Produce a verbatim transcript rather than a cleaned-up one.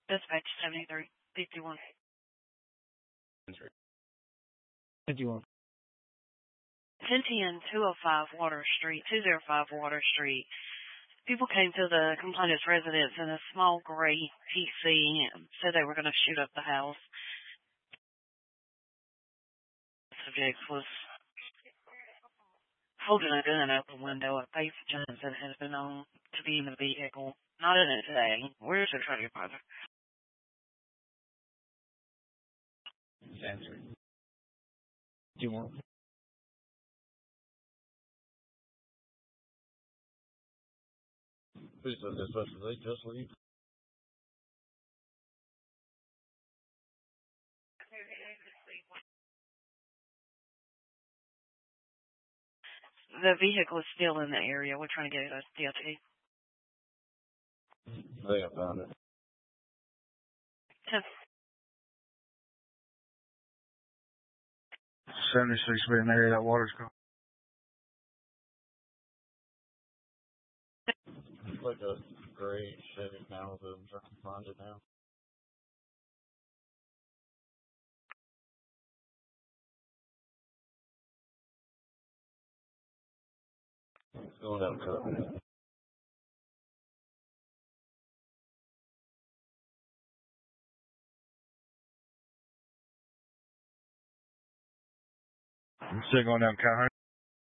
Dispatch seventy-three fifty-one. fifty-one. ten ten two oh five Water Street, two oh five Water Street. People came to the complainant's residence in a small gray P C and said they were going to shoot up the house. The subject was holding a gun out the window. A face Johnson has been known to be in the vehicle. Not in it today. Where's the truck deposit? Answer. Do you want? Please don't dispatch. They just leave. The vehicle is still in the area. We're trying to get it to D O T. I think I found it. ten seventy-six been in the area that water's gone. It's like a gray Chevy Malibu. I'm trying to find it now. It's going down cut. I'm still going down Calhoun.